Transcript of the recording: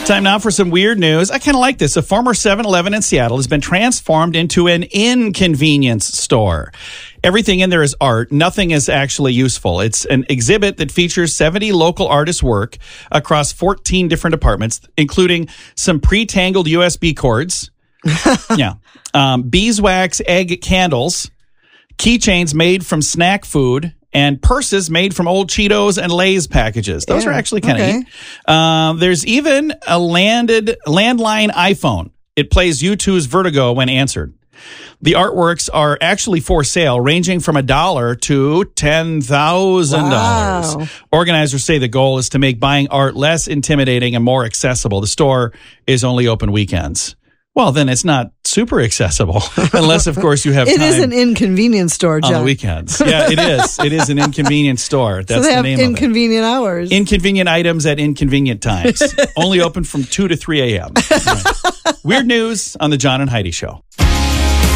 Time now for some weird news. I kind of like this. A former 7-Eleven in Seattle has been transformed into an inconvenience store. Everything in there is art. Nothing is actually useful. It's an exhibit that features 70 local artists' work across 14 different departments, including some pre-tangled USB cords, beeswax egg candles, keychains made from snack food, and purses made from old Cheetos and Lay's packages. Those are actually kind of neat. There's even a landline iPhone. It plays U2's Vertigo when answered. The artworks are actually for sale, ranging from $1 to $10,000. Wow. Organizers say the goal is to make buying art less intimidating and more accessible. The store is only open weekends. Well, then it's not super accessible, unless, of course, you have time. It is an inconvenience store, John. On the weekends. Yeah, it is. It is an inconvenience store. That's so they the have name inconvenient hours. Inconvenient items at inconvenient times. Only open from 2 to 3 a.m. Right. Weird news on the John and Heidi Show.